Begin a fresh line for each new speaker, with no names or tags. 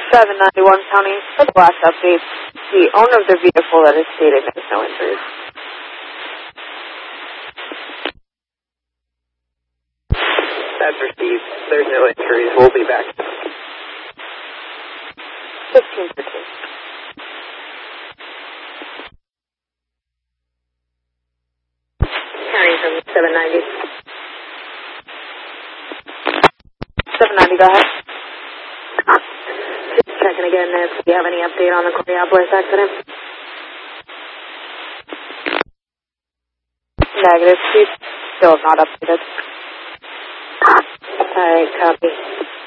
791 County, for the last update, the owner of the vehicle that is stated has no injuries.
That's received. There's no injuries. We'll be back.
1513.
County from 790.
790, go ahead.
Just checking again if you have any update on the Coriopolis accident.
Negative, please. Still not updated.
Alright, copy.